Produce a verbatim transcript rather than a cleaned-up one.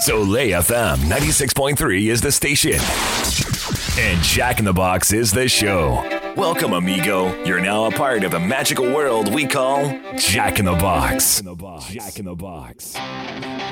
Soleil F M ninety-six point three is the station. And Jack in the Box is the show. Welcome, amigo. You're now a part of the magical world we call Jack in the Box. Jack in the Box. Jack in the Box.